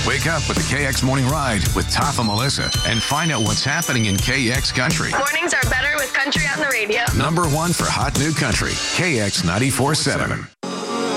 Wake up with the KX Morning Ride with Toph and Melissa and find out what's happening in KX Country. Mornings are better with country on the radio. Number one for hot new country, KX 94.7.